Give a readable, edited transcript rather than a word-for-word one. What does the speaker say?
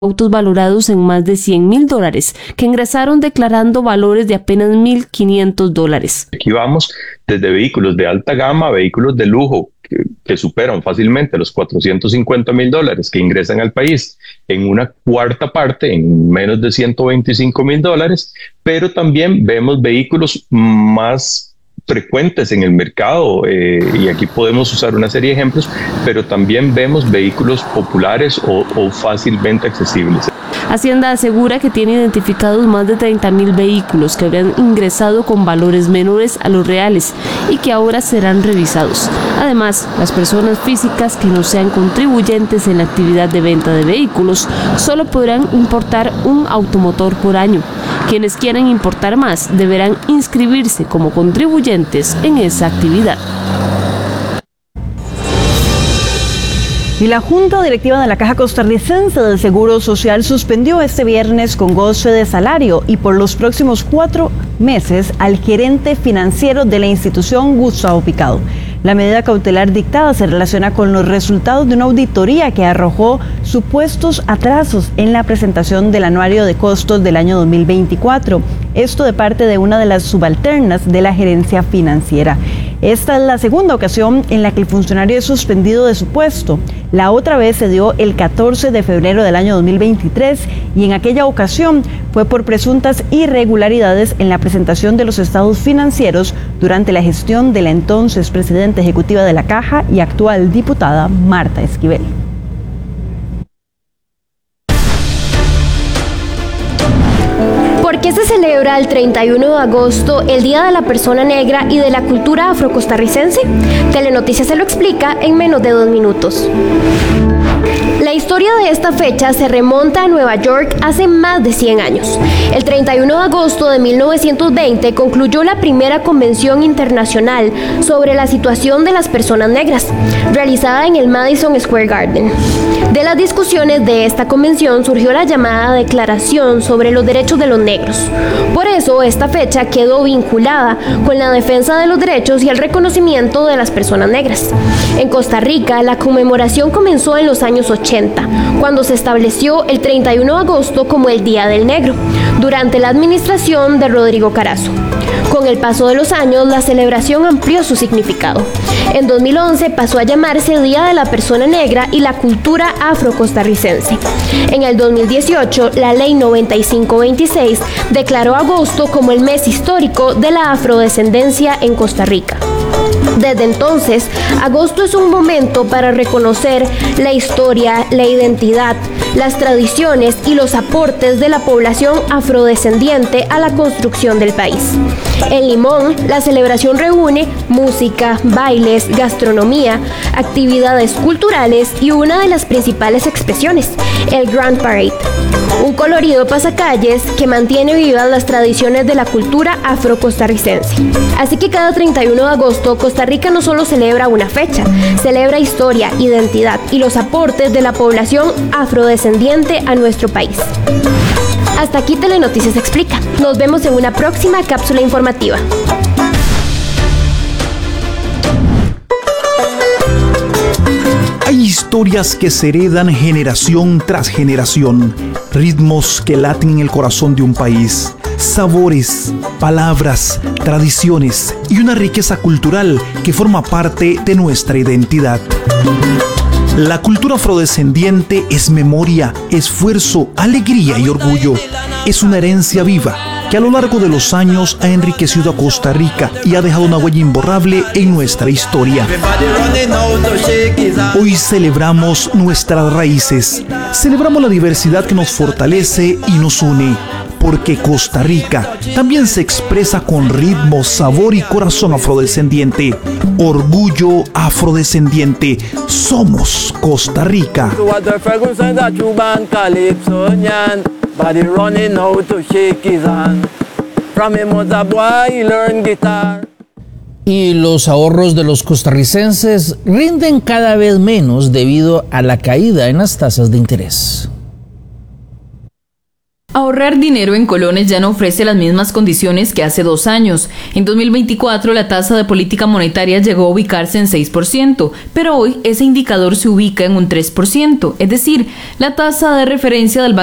autos valorados en más de $100,000 que ingresaron declarando valores de apenas $1,500. Aquí vamos desde vehículos de alta gama a vehículos de lujo que superan fácilmente los $450,000 que ingresan al país en una cuarta parte, en menos de $125,000, pero también vemos vehículos más frecuentes en el mercado, y aquí podemos usar una serie de ejemplos, pero también vemos vehículos populares o fácilmente accesibles. Hacienda asegura que tiene identificados más de 30,000 vehículos que habrían ingresado con valores menores a los reales y que ahora serán revisados. Además, las personas físicas que no sean contribuyentes en la actividad de venta de vehículos solo podrán importar un automotor por año. Quienes quieran importar más deberán inscribirse como contribuyentes en esa actividad. Y la Junta Directiva de la Caja Costarricense del Seguro Social suspendió este viernes con goce de salario y por los próximos 4 meses al gerente financiero de la institución, Gustavo Picado. La medida cautelar dictada se relaciona con los resultados de una auditoría que arrojó supuestos atrasos en la presentación del anuario de costos del año 2024. Esto de parte de una de las subalternas de la gerencia financiera. Esta es la segunda ocasión en la que el funcionario es suspendido de su puesto. La otra vez se dio el 14 de febrero del año 2023 y en aquella ocasión fue por presuntas irregularidades en la presentación de los estados financieros durante la gestión de la entonces presidenta ejecutiva de la Caja y actual diputada Marta Esquivel. ¿Por qué se celebra el 31 de agosto el Día de la Persona Negra y de la Cultura Afrocostarricense? Telenoticias se lo explica en menos de 2 minutos. La historia de esta fecha se remonta a Nueva York hace más de 100 años. El 31 de agosto de 1920 concluyó la primera convención internacional sobre la situación de las personas negras, realizada en el Madison Square Garden. De las discusiones de esta convención surgió la llamada Declaración sobre los Derechos de los Negros. Por eso, esta fecha quedó vinculada con la defensa de los derechos y el reconocimiento de las personas negras. En Costa Rica, la conmemoración comenzó en los años 80, cuando se estableció el 31 de agosto como el Día del Negro, durante la administración de Rodrigo Carazo. Con el paso de los años, la celebración amplió su significado. En 2011 pasó a llamarse Día de la Persona Negra y la Cultura Afrocostarricense. En el 2018, la Ley 9526 declaró agosto como el mes histórico de la afrodescendencia en Costa Rica. Desde entonces, agosto es un momento para reconocer la historia, la identidad, las tradiciones y los aportes de la población afrodescendiente a la construcción del país. En Limón, la celebración reúne música, bailes, gastronomía, actividades culturales y una de las principales expresiones, el Grand Parade, un colorido pasacalles que mantiene vivas las tradiciones de la cultura afrocostarricense. Así que cada 31 de agosto, Costa Rica no solo celebra una fecha, celebra historia, identidad y los aportes de la población afrodescendiente a nuestro país. Hasta aquí Telenoticias Explica. Nos vemos en una próxima cápsula informativa. Hay historias que se heredan generación tras generación, ritmos que laten en el corazón de un país, sabores, palabras, tradiciones y una riqueza cultural que forma parte de nuestra identidad. La cultura afrodescendiente es memoria, esfuerzo, alegría y orgullo. Es una herencia viva que a lo largo de los años ha enriquecido a Costa Rica y ha dejado una huella imborrable en nuestra historia. Hoy celebramos nuestras raíces, celebramos la diversidad que nos fortalece y nos une, porque Costa Rica también se expresa con ritmo, sabor y corazón afrodescendiente. Orgullo afrodescendiente. Somos Costa Rica. Y los ahorros de los costarricenses rinden cada vez menos debido a la caída en las tasas de interés. Ahorrar dinero en colones ya no ofrece las mismas condiciones que hace 2 años. En 2024 la tasa de política monetaria llegó a ubicarse en 6%, pero hoy ese indicador se ubica en un 3%, es decir, la tasa de referencia del Banco